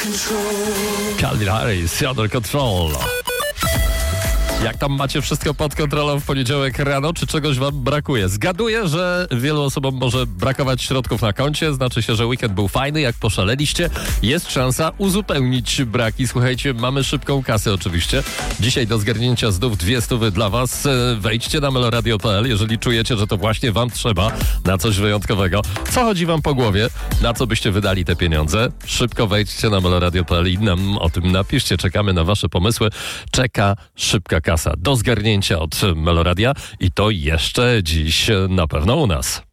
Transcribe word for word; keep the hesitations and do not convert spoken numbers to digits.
Calvin Harris, Under Control. Jak tam macie wszystko pod kontrolą w poniedziałek rano? Czy czegoś wam brakuje? Zgaduję, że wielu osobom może brakować środków na koncie. Znaczy się, że weekend był fajny, jak poszaleliście. Jest szansa uzupełnić braki. Słuchajcie, mamy szybką kasę oczywiście. Dzisiaj do zgarnięcia znów dwie stówy dla was. Wejdźcie na meloradio kropka p l, jeżeli czujecie, że to właśnie wam trzeba na coś wyjątkowego. Co chodzi wam po głowie? Na co byście wydali te pieniądze? Szybko wejdźcie na meloradio kropka p l i nam o tym napiszcie. Czekamy na wasze pomysły. Czeka szybka kasa do zgarnięcia od Meloradia i to jeszcze dziś na pewno u nas.